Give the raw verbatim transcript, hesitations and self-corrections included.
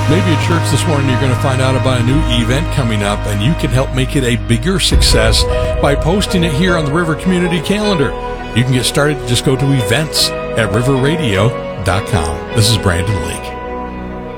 Maybe at church this morning you're going to find out about a new event coming up, and you can help make it a bigger success by posting it here on the River Community Calendar. You can get started. Just go to events at river radio dot com. This is Brandon Lake.